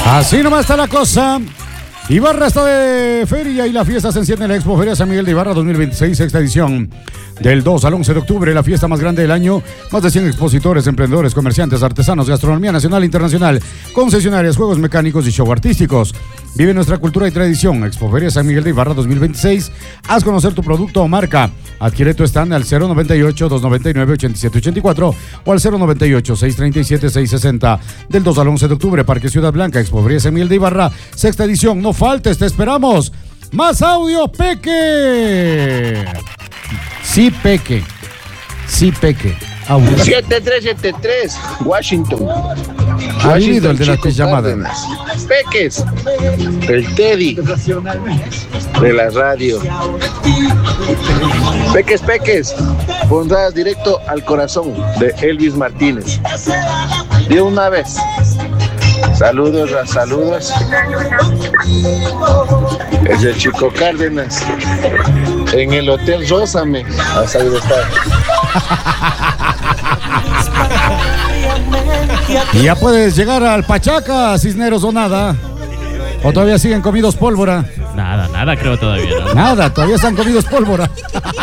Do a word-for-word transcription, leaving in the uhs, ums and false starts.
Así nomás está la cosa. Ibarra está de feria y la fiesta se enciende en la Expo Feria San Miguel de Ibarra dos mil veintiséis, sexta edición. Del dos al once de octubre, la fiesta más grande del año. Más de cien expositores, emprendedores, comerciantes, artesanos, gastronomía nacional e internacional, concesionarias, juegos mecánicos y show artísticos. Vive nuestra cultura y tradición. Expo Feria San Miguel de Ibarra dos mil veintiséis. Haz conocer tu producto o marca. Adquiere tu stand al cero noventa y ocho, doscientos noventa y nueve, ochenta y siete ochenta y cuatro o al cero noventa y ocho, seiscientos treinta y siete, seiscientos sesenta. Del dos al once de octubre, Parque Ciudad Blanca, Expo Feria San Miguel de Ibarra, sexta edición. No faltes, te esperamos. Más audio, Peque. Sí, Peque. Sí, Peque. Audio. siete tres siete tres, Washington. Ha vivido el de las llamadas. Peques, el Teddy de la radio. Peques, Peques, pondrás directo al corazón de Elvis Martínez. De una vez. Saludos, saludos. Es el Chico Cárdenas. En el Hotel Rósame. A saber estar. Y ya puedes llegar al Pachaca, Cisneros o nada. ¿O todavía siguen comidos pólvora? Nada, nada creo todavía, ¿no? Nada, todavía están comidos pólvora.